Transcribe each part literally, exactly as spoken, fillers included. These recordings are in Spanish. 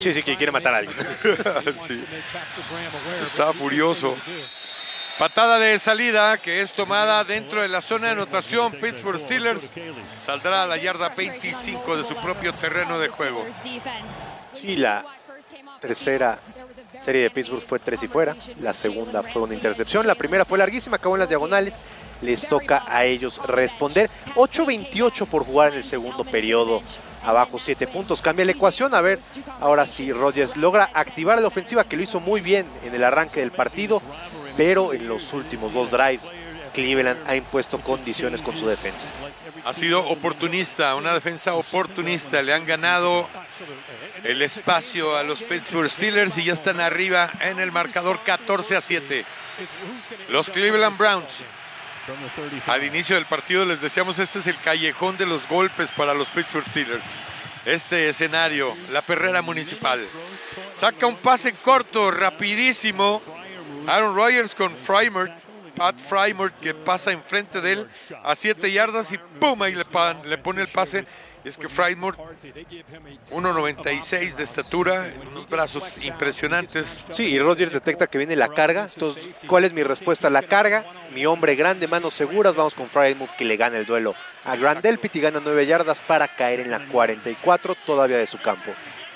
Sí, sí, que quiere matar a alguien. Sí. Está furioso. Patada de salida que es tomada dentro de la zona de anotación. Pittsburgh Steelers saldrá a la yarda veinticinco de su propio terreno de juego. Sí, la tercera serie de Pittsburgh fue tres y fuera. La segunda fue una intercepción. La primera fue larguísima, acabó en las diagonales. Les toca a ellos responder. ocho veintiocho por jugar en el segundo periodo. Abajo siete puntos. Cambia la ecuación. A ver, ahora sí Rodgers logra activar la ofensiva, que lo hizo muy bien en el arranque del partido. Pero en los últimos dos drives, Cleveland ha impuesto condiciones con su defensa. Ha sido oportunista, una defensa oportunista. Le han ganado el espacio a los Pittsburgh Steelers y ya están arriba en el marcador catorce a siete. Los Cleveland Browns. Al inicio del partido les decíamos, este es el callejón de los golpes para los Pittsburgh Steelers. Este escenario, la perrera municipal. Saca un pase corto, rapidísimo. Aaron Rodgers con Frymore, Pat Frymore, que pasa enfrente de él a siete yardas y ¡pum! Ahí le, le pone el pase. Y es que Frymore, uno noventa y seis de estatura, unos brazos impresionantes. Sí, y Rodgers detecta que viene la carga. Entonces, ¿cuál es mi respuesta? La carga, mi hombre grande, manos seguras. Vamos con Frymore, que le gana el duelo a Grant Delpit y gana nueve yardas para caer en la cuarenta y cuatro, todavía de su campo.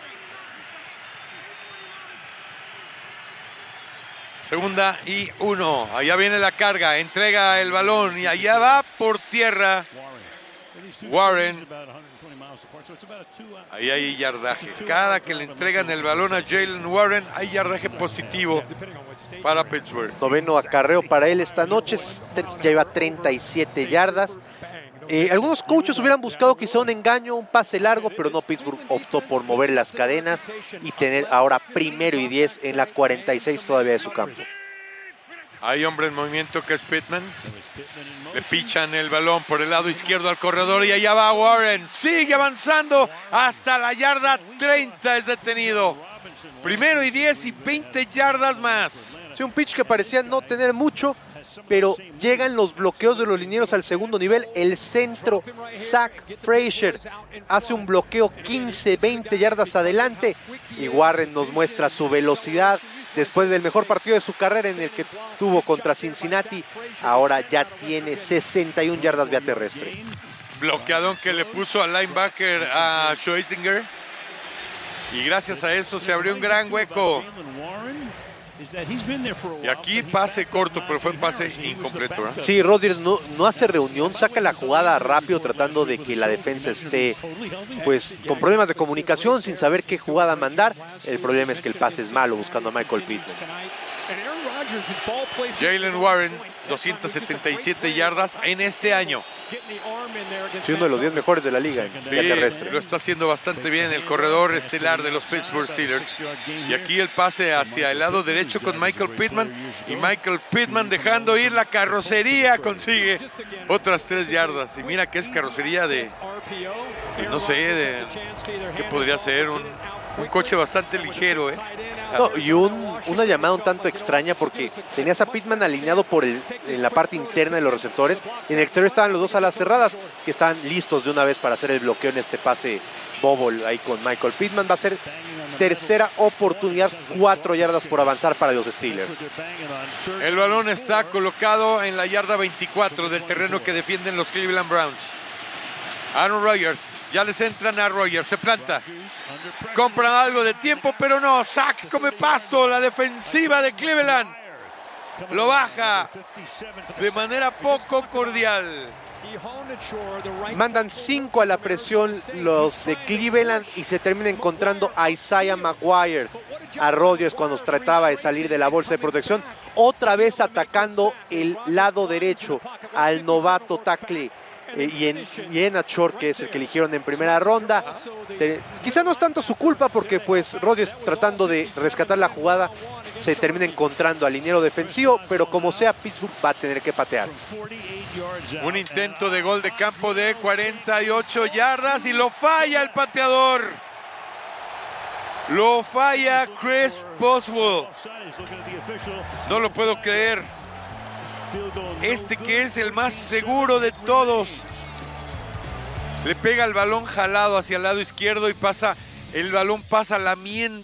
Segunda y uno. Allá viene la carga. Entrega el balón y allá va por tierra Warren. Ahí hay yardaje. Cada que le entregan el balón a Jaylen Warren, hay yardaje positivo para Pittsburgh. Noveno acarreo para él esta noche. Lleva treinta y siete yardas. Eh, algunos coaches hubieran buscado quizá un engaño, un pase largo, pero no, Pittsburgh optó por mover las cadenas y tener ahora primero y diez en la cuarenta y seis todavía de su campo. Hay hombre en movimiento que es Pittman. Le pichan el balón por el lado izquierdo al corredor y allá va Warren. Sigue avanzando hasta la yarda treinta, es detenido. Primero y diez y veinte yardas más. Sí, un pitch que parecía no tener mucho, pero llegan los bloqueos de los linieros al segundo nivel. El centro, Zach Frazier, hace un bloqueo quince, veinte yardas adelante y Warren nos muestra su velocidad después del mejor partido de su carrera en el que tuvo contra Cincinnati. Ahora ya tiene sesenta y una yardas vía terrestre. Bloqueadón que le puso al linebacker a Schweizinger y gracias a eso se abrió un gran hueco. Y aquí pase corto, pero fue un pase incompleto, ¿verdad? Sí, Rodgers no, no hace reunión, saca la jugada rápido tratando de que la defensa esté pues con problemas de comunicación, sin saber qué jugada mandar. El problema es que el pase es malo, buscando a Michael Pittman. Jaylen Warren, doscientas setenta y siete yardas en este año. Sí, uno de los diez mejores de la liga en sí, vía terrestre. Lo está haciendo bastante bien el corredor estelar de los Pittsburgh Steelers. Y aquí el pase hacia el lado derecho con Michael Pittman. Y Michael Pittman dejando ir la carrocería, consigue otras tres yardas. Y mira que es carrocería de, de no sé, de qué podría ser un, un coche bastante ligero, ¿eh? No, y un, una llamada un tanto extraña porque tenías a Pittman alineado por el, en la parte interna de los receptores y en el exterior estaban los dos alas cerradas que estaban listos de una vez para hacer el bloqueo en este pase bobble ahí con Michael Pittman. Va a ser tercera oportunidad, cuatro yardas por avanzar para los Steelers. El balón está colocado en la yarda veinticuatro del terreno que defienden los Cleveland Browns. Aaron Rodgers. Ya les entran a Rodgers, se planta. Compran algo de tiempo, pero no. Sack come pasto. La defensiva de Cleveland lo baja de manera poco cordial. Mandan cinco a la presión los de Cleveland y se termina encontrando a Isaiah McGuire, a Rodgers cuando trataba de salir de la bolsa de protección. Otra vez atacando el lado derecho al novato tackle. Eh, y, en, y en Achor, que es el que eligieron en primera ronda. Te, quizá no es tanto su culpa porque pues Rodgers tratando de rescatar la jugada se termina encontrando al liniero defensivo, pero como sea Pittsburgh va a tener que patear. Un intento de gol de campo de cuarenta y ocho yardas y lo falla el pateador. Lo falla Chris Boswell. No lo puedo creer. Este que es el más seguro de todos. Le pega el balón jalado hacia el lado izquierdo y pasa El balón pasa lamiendo